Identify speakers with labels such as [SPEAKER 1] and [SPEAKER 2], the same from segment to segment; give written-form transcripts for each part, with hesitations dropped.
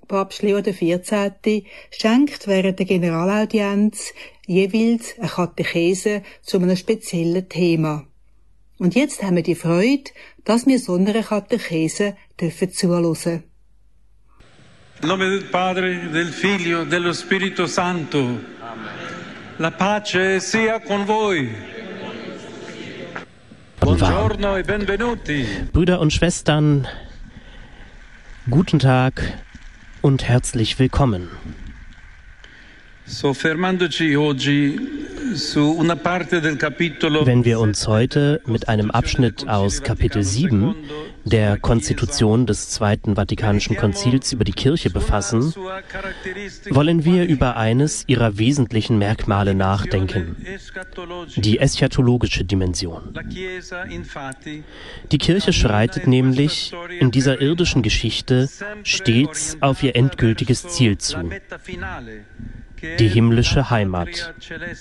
[SPEAKER 1] Papst Leo XIV. Schenkt während der Generalaudienz jeweils eine Katechese zu einem speziellen Thema. Und jetzt haben wir die Freude, dass wir so einer Katechese zuhören dürfen.
[SPEAKER 2] In nome del Padre, del Figlio, dello Spirito Santo. Amen. La pace sia con voi. Buongiorno e benvenuti.
[SPEAKER 3] Brüder und Schwestern, guten Tag und herzlich willkommen. Wenn wir uns heute mit einem Abschnitt aus Kapitel 7 der Konstitution des Zweiten Vatikanischen Konzils über die Kirche befassen, wollen wir über eines ihrer wesentlichen Merkmale nachdenken: die eschatologische Dimension. Die Kirche schreitet nämlich in dieser irdischen Geschichte stets auf ihr endgültiges Ziel zu: die himmlische Heimat.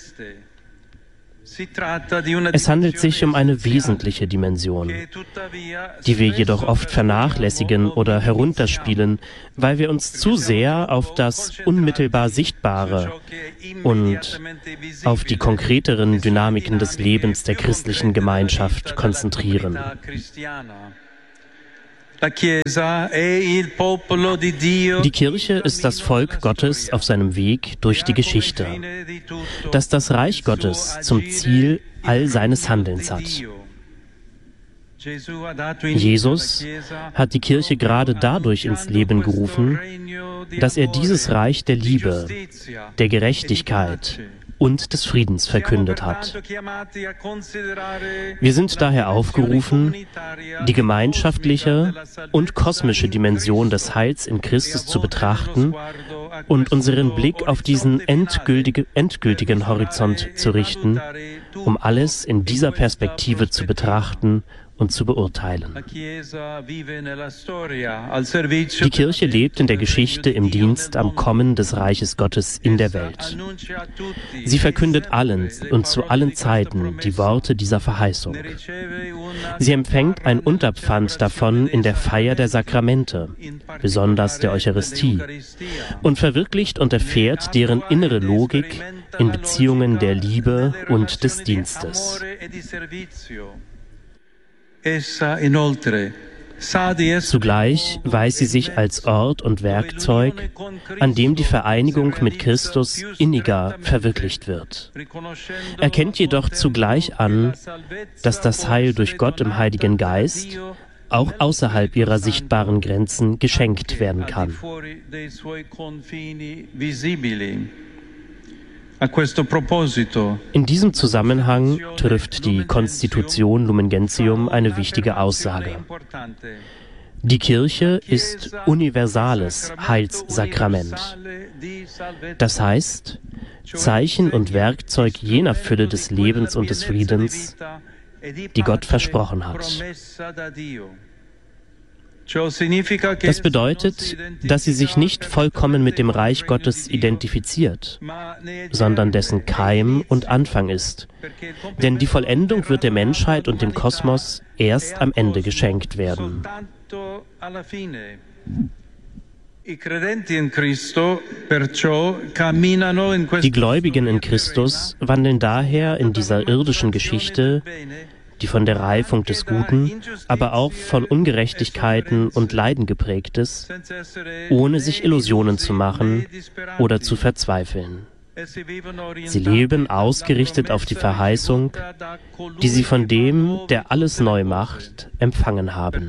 [SPEAKER 3] Es handelt sich um eine wesentliche Dimension, die wir jedoch oft vernachlässigen oder herunterspielen, weil wir uns zu sehr auf das unmittelbar Sichtbare und auf die konkreteren Dynamiken des Lebens der christlichen Gemeinschaft konzentrieren. Die Kirche ist das Volk Gottes auf seinem Weg durch die Geschichte, das das Reich Gottes zum Ziel all seines Handelns hat. Jesus hat die Kirche gerade dadurch ins Leben gerufen, dass er dieses Reich der Liebe, der Gerechtigkeit und des Friedens verkündet hat. Wir sind daher aufgerufen, die gemeinschaftliche und kosmische Dimension des Heils in Christus zu betrachten und unseren Blick auf diesen endgültigen Horizont zu richten, um alles in dieser Perspektive zu betrachten und zu beurteilen. Die Kirche lebt in der Geschichte im Dienst am Kommen des Reiches Gottes in der Welt. Sie verkündet allen und zu allen Zeiten die Worte dieser Verheißung. Sie empfängt ein Unterpfand davon in der Feier der Sakramente, besonders der Eucharistie, und verwirklicht und erfährt deren innere Logik in Beziehungen der Liebe und des Dienstes. Zugleich weiß sie sich als Ort und Werkzeug, an dem die Vereinigung mit Christus inniger verwirklicht wird. Erkennt jedoch zugleich an, dass das Heil durch Gott im Heiligen Geist auch außerhalb ihrer sichtbaren Grenzen geschenkt werden kann. In diesem Zusammenhang trifft die Konstitution Lumen Gentium eine wichtige Aussage. Die Kirche ist universales Heilssakrament. Das heißt, Zeichen und Werkzeug jener Fülle des Lebens und des Friedens, die Gott versprochen hat. Das bedeutet, dass sie sich nicht vollkommen mit dem Reich Gottes identifiziert, sondern dessen Keim und Anfang ist. Denn die Vollendung wird der Menschheit und dem Kosmos erst am Ende geschenkt werden. Die Gläubigen in Christus wandeln daher in dieser irdischen Geschichte, die von der Reifung des Guten, aber auch von Ungerechtigkeiten und Leiden geprägt ist, ohne sich Illusionen zu machen oder zu verzweifeln. Sie leben ausgerichtet auf die Verheißung, die sie von dem, der alles neu macht, empfangen haben.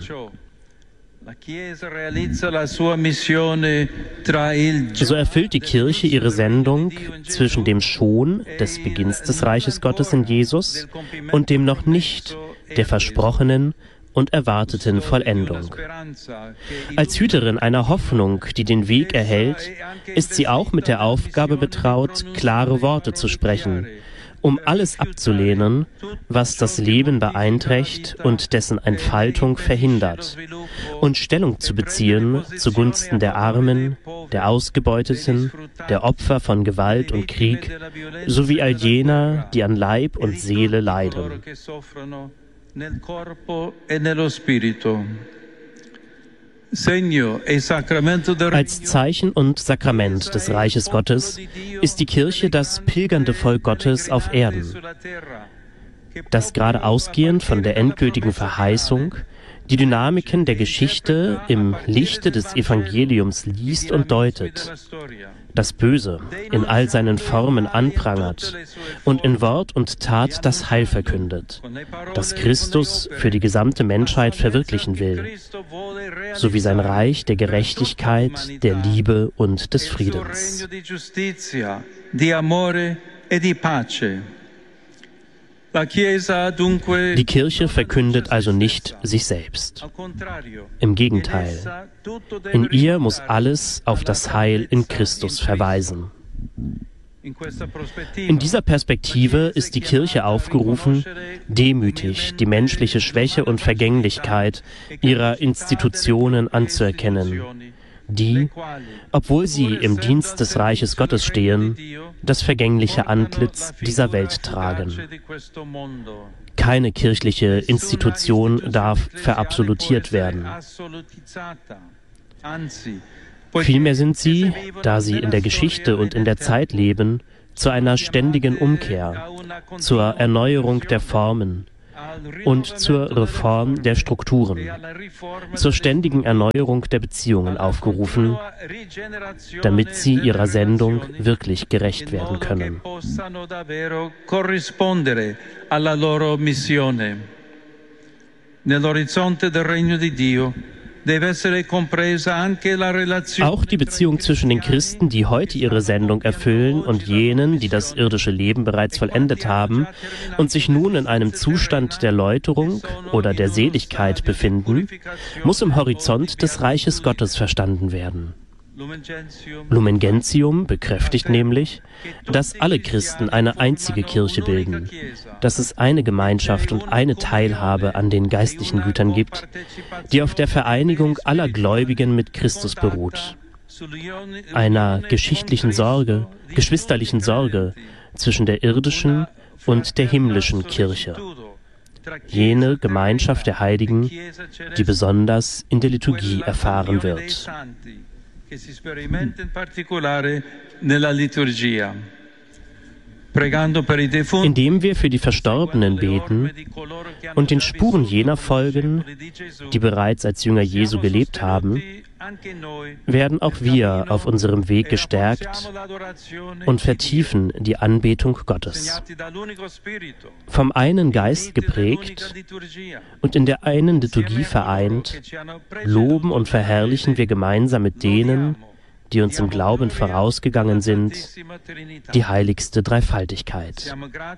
[SPEAKER 3] So erfüllt die Kirche ihre Sendung zwischen dem Schon des Beginns des Reiches Gottes in Jesus und dem noch nicht der versprochenen und erwarteten Vollendung. Als Hüterin einer Hoffnung, die den Weg erhält, ist sie auch mit der Aufgabe betraut, klare Worte zu sprechen, um alles abzulehnen, was das Leben beeinträchtigt und dessen Entfaltung verhindert, und Stellung zu beziehen zugunsten der Armen, der Ausgebeuteten, der Opfer von Gewalt und Krieg, sowie all jener, die an Leib und Seele leiden. Als Zeichen und Sakrament des Reiches Gottes ist die Kirche das pilgernde Volk Gottes auf Erden, das gerade ausgehend von der endgültigen Verheißung die Dynamiken der Geschichte im Lichte des Evangeliums liest und deutet, das Böse in all seinen Formen anprangert und in Wort und Tat das Heil verkündet, das Christus für die gesamte Menschheit verwirklichen will, sowie sein Reich der Gerechtigkeit, der Liebe und des Friedens. Die Kirche verkündet also nicht sich selbst. Im Gegenteil, in ihr muss alles auf das Heil in Christus verweisen. In dieser Perspektive ist die Kirche aufgerufen, demütig die menschliche Schwäche und Vergänglichkeit ihrer Institutionen anzuerkennen, die, obwohl sie im Dienst des Reiches Gottes stehen, das vergängliche Antlitz dieser Welt tragen. Keine kirchliche Institution darf verabsolutiert werden. Vielmehr sind sie, da sie in der Geschichte und in der Zeit leben, zu einer ständigen Umkehr, zur Erneuerung der Formen und zur Reform der Strukturen, zur ständigen Erneuerung der Beziehungen aufgerufen, damit sie ihrer Sendung wirklich gerecht werden können. Auch die Beziehung zwischen den Christen, die heute ihre Sendung erfüllen, und jenen, die das irdische Leben bereits vollendet haben und sich nun in einem Zustand der Läuterung oder der Seligkeit befinden, muss im Horizont des Reiches Gottes verstanden werden. Lumen Gentium bekräftigt nämlich, dass alle Christen eine einzige Kirche bilden, dass es eine Gemeinschaft und eine Teilhabe an den geistlichen Gütern gibt, die auf der Vereinigung aller Gläubigen mit Christus beruht, einer geschwisterlichen Sorge zwischen der irdischen und der himmlischen Kirche, jene Gemeinschaft der Heiligen, die besonders in der Liturgie erfahren wird. Indem wir für die Verstorbenen beten und den Spuren jener folgen, die bereits als Jünger Jesu gelebt haben, werden auch wir auf unserem Weg gestärkt und vertiefen die Anbetung Gottes. Vom einen Geist geprägt und in der einen Liturgie vereint, loben und verherrlichen wir gemeinsam mit denen, die uns im Glauben vorausgegangen sind, die heiligste Dreifaltigkeit.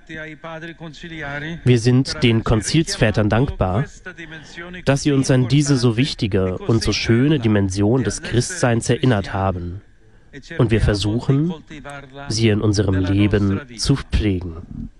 [SPEAKER 3] Wir sind den Konzilsvätern dankbar, dass sie uns an diese so wichtige und so schöne Dimension des Christseins erinnert haben, und wir versuchen, sie in unserem Leben zu pflegen.